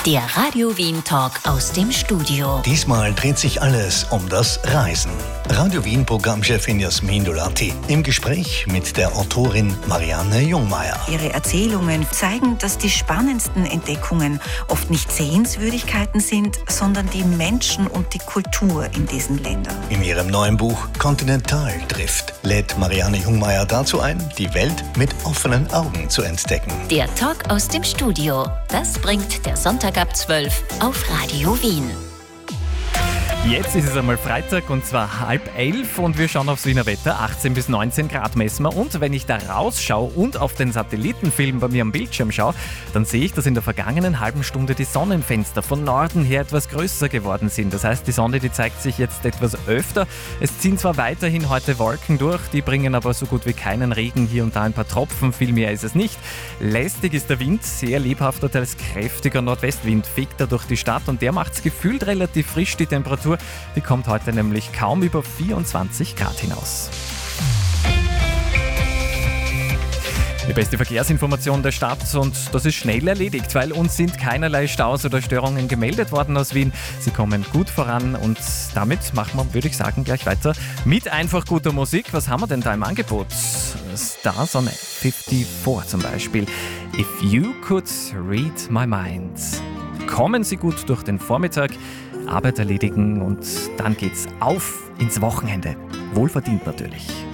Der Radio Wien Talk aus dem Studio. Diesmal dreht sich alles um das Reisen. Radio Wien Programmchefin Jasmin Dolati im Gespräch mit der Autorin Marianne Jungmeier. Ihre Erzählungen zeigen, dass die spannendsten Entdeckungen oft nicht Sehenswürdigkeiten sind, sondern die Menschen und die Kultur in diesen Ländern. In ihrem neuen Buch Continental trifft lädt Marianne Jungmeier dazu ein, die Welt mit offenen Augen zu entdecken. Der Talk aus dem Studio. Das bringt der Sonntag ab 12 auf Radio Wien. Jetzt ist es einmal Freitag und zwar 10:30 und wir schauen aufs Wiener Wetter. 18 bis 19 Grad messen wir. Und wenn ich da rausschaue und auf den Satellitenfilm bei mir am Bildschirm schaue, dann sehe ich, dass in der vergangenen halben Stunde die Sonnenfenster von Norden her etwas größer geworden sind. Das heißt, die Sonne, die zeigt sich jetzt etwas öfter. Es ziehen zwar weiterhin heute Wolken durch, die bringen aber so gut wie keinen Regen, hier und da ein paar Tropfen, viel mehr ist es nicht. Lästig ist der Wind, sehr lebhafter, teils kräftiger Nordwestwind fegt da durch die Stadt und der macht es gefühlt relativ frisch. Die Temperatur, die kommt heute nämlich kaum über 24 Grad hinaus. Die beste Verkehrsinformation der Stadt und das ist schnell erledigt, weil uns sind keinerlei Staus oder Störungen gemeldet worden aus Wien. Sie kommen gut voran und damit machen wir, würde ich sagen, gleich weiter mit einfach guter Musik. Was haben wir denn da im Angebot? Stars on 54 zum Beispiel. If You Could Read My Mind. Kommen Sie gut durch den Vormittag, Arbeit erledigen und dann geht's auf ins Wochenende. Wohlverdient natürlich.